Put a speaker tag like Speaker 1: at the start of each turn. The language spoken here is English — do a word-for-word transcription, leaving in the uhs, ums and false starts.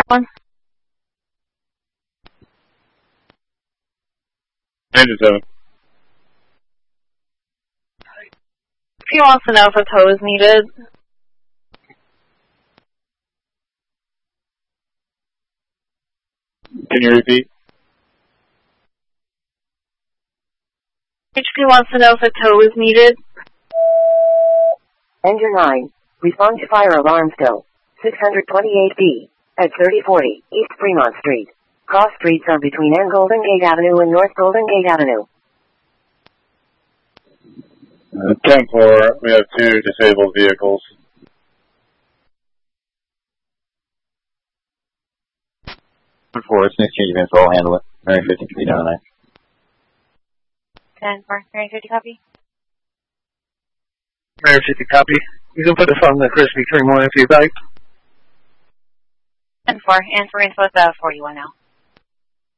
Speaker 1: one?
Speaker 2: Engine seven.
Speaker 1: He wants to know if a tow is needed.
Speaker 2: Can you repeat?
Speaker 1: H P wants to know if a tow is needed.
Speaker 3: Engine nine. Respond to fire alarm still. six twenty-eight B. At thirty forty East Fremont Street. Cross streets are between N Golden Gate Avenue and North Golden Gate Avenue.
Speaker 2: Uh, ten four, we have two disabled vehicles.
Speaker 4: ten four, it's an exchange of info, I'll handle it. Mary fifty, three down nine.
Speaker 1: ten four, Mary fifty, copy.
Speaker 5: Mary fifty, copy. You can put this on the Crispy Cream one if you'd like.
Speaker 1: ten four, and for info at the forty-one now.